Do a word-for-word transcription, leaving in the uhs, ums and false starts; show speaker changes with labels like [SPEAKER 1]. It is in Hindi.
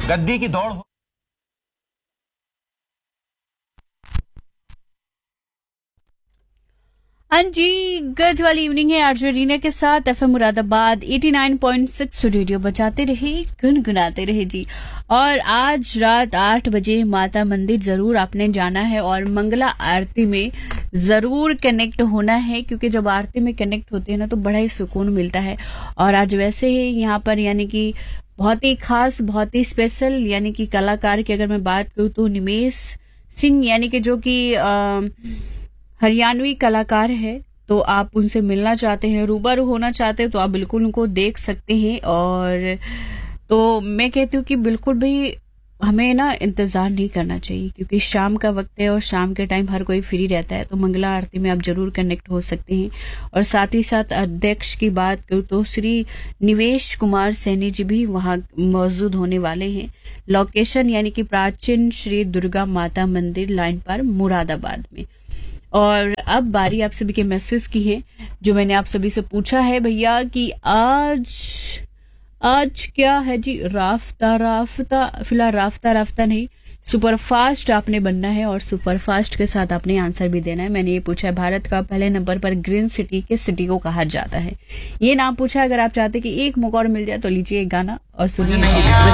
[SPEAKER 1] गद्दी की दौड़ हो।
[SPEAKER 2] हाँ जी, गज वाली इवनिंग है आरजे रीना के साथ FM Moradabad eighty nine point six radio बजाते रहे गुनगुनाते रहे जी। और आज रात आठ बजे माता मंदिर जरूर आपने जाना है और मंगला आरती में जरूर कनेक्ट होना है, क्योंकि जब आरती में कनेक्ट होते हैं ना तो बड़ा ही सुकून मिलता है। और आज वैसे ही यहाँ पर यानी कि बहुत ही खास, बहुत ही स्पेशल यानी कि कलाकार की अगर मैं बात करूँ तो निमेश सिंह यानी कि जो कि हरियाणवी कलाकार है, तो आप उनसे मिलना चाहते हैं, रूबरू होना चाहते हैं तो आप बिल्कुल उनको देख सकते हैं। और तो मैं कहती हूँ कि बिल्कुल भी हमें ना इंतजार नहीं करना चाहिए, क्योंकि शाम का वक्त है और शाम के टाइम हर कोई फ्री रहता है, तो मंगला आरती में आप जरूर कनेक्ट हो सकते हैं। और साथ ही साथ अध्यक्ष की बात करूँ तो श्री निवेश कुमार सैनी जी भी वहाँ मौजूद होने वाले हैं। लोकेशन यानी कि प्राचीन श्री दुर्गा माता मंदिर लाइन पर मुरादाबाद में। और अब बारी आप सभी के मैसेज की है, जो मैंने आप सभी से पूछा है भैया कि आज आज क्या है जी। राफ्ता राफ्ता फिलहाल राफ्ता राफ्ता नहीं, सुपर फास्ट आपने बनना है और सुपर फास्ट के साथ आपने आंसर भी देना है। मैंने ये पूछा है भारत का पहले नंबर पर ग्रीन सिटी किस सिटी को कहा जाता है, ये नाम पूछा है। अगर आप चाहते कि एक मौका और मिल जाए तो लीजिए एक गाना और सुनिए।